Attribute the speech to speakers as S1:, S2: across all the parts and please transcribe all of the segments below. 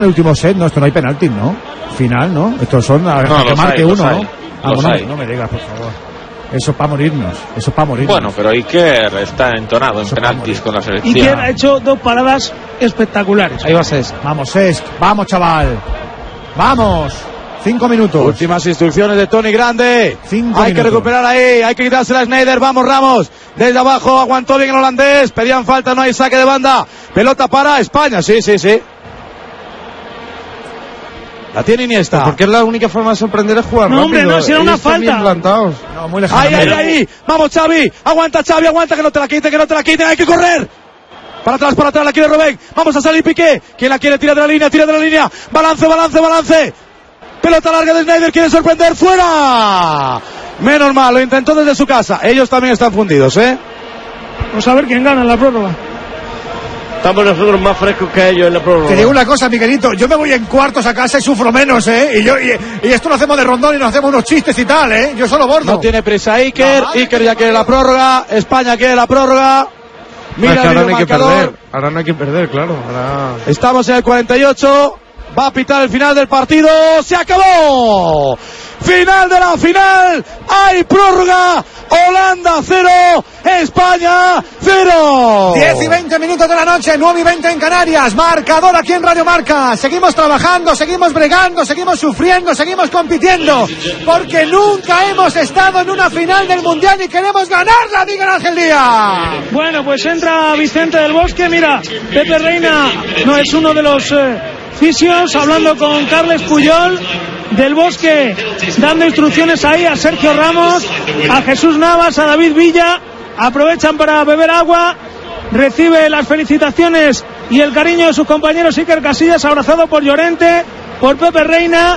S1: El último set, no, esto no hay penalti, ¿no? Final, ¿no? Estos son a que marque uno, ¿no? No me digas, por favor. Eso para morirnos,
S2: Bueno, pero Iker está entonado en penaltis con la selección.
S3: Iker ha hecho 2 paradas espectaculares.
S1: Ahí va Cesc. Vamos, Cesc. Vamos, chaval. Vamos. 5 minutos.
S4: Últimas instrucciones de Tony Grande.
S1: 5
S4: Hay
S1: minutos.
S4: que recuperar ahí, hay que quitársela a Sneijder. Vamos, Ramos. Desde abajo aguantó bien el holandés. Pedían falta, no hay saque de banda. Pelota para España, sí. La tiene Iniesta.
S5: Porque es la única forma de sorprender es jugar
S3: rápido.
S5: Hombre,
S3: no, si era una falta.
S5: Bien plantados.
S1: No, muy lejano.
S4: Ahí. Vamos, Xavi. Aguanta, que no te la quiten. Hay que correr. Para atrás, la quiere Robben. Vamos a salir Piqué. ¿Quién la quiere? Tira de la línea. Balance. Pelota larga de Sneijder. Quiere sorprender. ¡Fuera! Menos mal, lo intentó desde su casa. Ellos también están fundidos,
S3: Vamos a ver quién gana en la prórroga.
S5: Estamos nosotros más frescos que ellos en la prórroga.
S1: Te digo una cosa, Miguelito, yo me voy en cuartos a casa y sufro menos, y esto lo hacemos de rondón y nos hacemos unos chistes y tal, yo solo bordo.
S4: No tiene prisa Iker ya quiere la prórroga, España quiere la prórroga. Mira,
S5: es que ahora no hay que perder. Ahora no hay que perder, claro.
S4: Estamos en el 48. Va a pitar el final del partido. ¡Se acabó! Final de la final. Hay prórroga. Holanda 0, España 0.
S1: 10 y 20 minutos de la noche, 9 y 20 en Canarias. Marcador aquí en Radio Marca. Seguimos trabajando, seguimos bregando, seguimos sufriendo, seguimos compitiendo. Porque nunca hemos estado en una final del Mundial y queremos ganarla, diga Ángel Díaz.
S3: Bueno, pues entra Vicente del Bosque. Mira, Pepe Reina no es uno de los fisios, hablando con Carles Puyol. Del Bosque dando instrucciones ahí a Sergio Ramos, a Jesús Navas, a David Villa. Aprovechan para beber agua. Recibe las felicitaciones y el cariño de sus compañeros. Iker Casillas abrazado por Llorente, por Pepe Reina.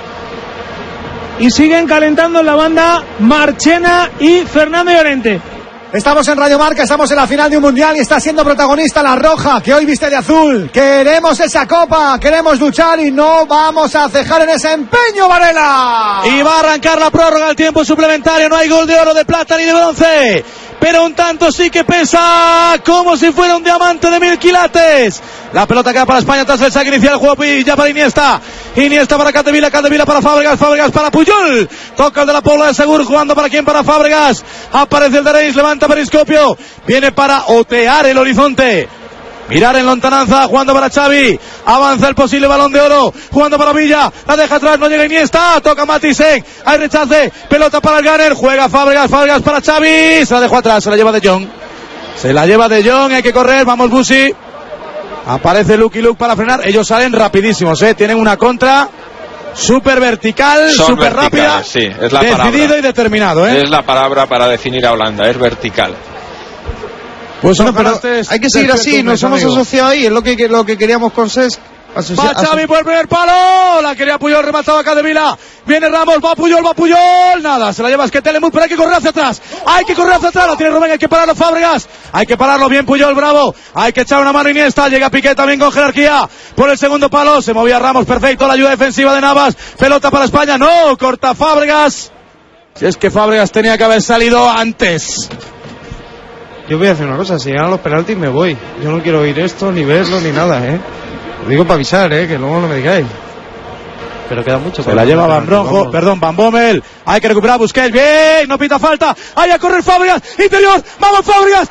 S3: Y siguen calentando en la banda Marchena y Fernando Llorente.
S1: Estamos en Radio Marca, estamos en la final de un mundial y está siendo protagonista la roja, que hoy viste de azul. Queremos esa copa, queremos luchar y no vamos a cejar en ese empeño, Varela.
S4: Y va a arrancar la prórroga al tiempo suplementario. No hay gol de oro, de plata ni de bronce, pero un tanto sí que pesa, como si fuera un diamante de 1000 quilates. La pelota queda para España tras el saque inicial. El juego ya para Iniesta para Capdevila para Fábregas para Puyol. Toca el de la Pobla de Segur, jugando para quién, para Fábregas. Aparece el de Reis, levanta Periscopio, viene para otear el horizonte. Mirar en lontananza, jugando para Xavi. Avanza el posible balón de oro, jugando para Villa. La deja atrás, no llega Iniesta. Toca Matisen, hay rechace. Pelota para el Gunner, juega Fábregas para Xavi. Se la dejó atrás, se la lleva De Jong. Hay que correr, vamos Busi. Aparece Lucky Luke para frenar. Ellos salen rapidísimos, tienen una contra súper vertical, súper rápida.
S2: Sí, es la
S4: decidido
S2: palabra.
S4: Y determinado,
S2: Es la palabra para definir a Holanda, es vertical.
S5: Pues no, pero hay que seguir así, nos hemos asociado ahí, es lo que queríamos con Cesc.
S4: Va Xavi por el primer palo, la quería Puyol, remataba Capdevila. Viene Ramos, va Puyol, nada, se la lleva Esquetelemut, pero hay que correr hacia atrás, la tiene Robben, hay que pararlo Fábregas, hay que pararlo bien Puyol, bravo, hay que echar una mano Iniesta, llega Piqué también con jerarquía, por el segundo palo, se movía Ramos, perfecto, la ayuda defensiva de Navas, pelota para España, no, corta Fábregas, si es que Fábregas tenía que haber salido antes.
S5: Yo voy a hacer una cosa, si llegan los penaltis me voy, yo no quiero oír esto, ni verlo, ni nada, Lo digo para avisar, que luego no me digáis. Pero queda mucho.
S4: Se la lleva Van Bommel. Hay que recuperar Busquets. Bien, no pita falta. Hay a correr Fábregas. Interior. Vamos Fábregas.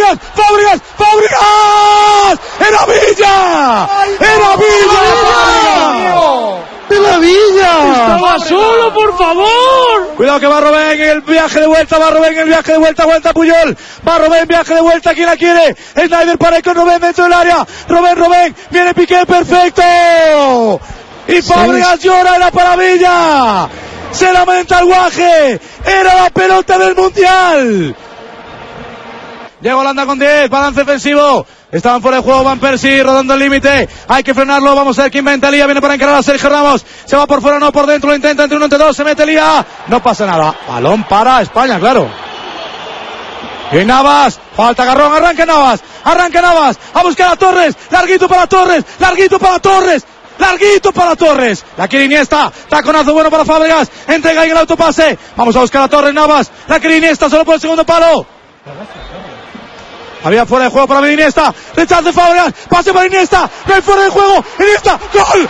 S4: ¡Era Villa!
S5: ¡De la Villa!
S3: ¡Estaba solo, por favor!
S4: Cuidado que va Robben en el viaje de vuelta. Aguanta Puyol. Va Robben, viaje de vuelta. ¿Quién la quiere? Sneijder para ir con Robben dentro del área. Robben. Viene Piqué, perfecto. Y Fábregas llora, era para Villa. Se lamenta el guaje. Era la pelota del Mundial. Llega Holanda con 10, balance ofensivo. Estaban fuera de juego Van Persie, rodando el límite. Hay que frenarlo, vamos a ver quién inventa Lía. Viene para encarar a Sergio Ramos. Se va por fuera, no por dentro, lo intenta entre uno entre dos. Se mete Lía. No pasa nada. Balón para España, claro. Y Navas, falta agarrón, arranca Navas. A buscar a Torres. Larguito para Torres. La quiere Iniesta. Taconazo bueno para Fábregas. Entrega ahí el autopase. Vamos a buscar a Torres, Navas. La quiere Iniesta solo por el segundo palo. Había fuera de juego para Iniesta. Rechace Fábregas. Pase para Iniesta. No hay fuera de juego. Iniesta. ¡Gol!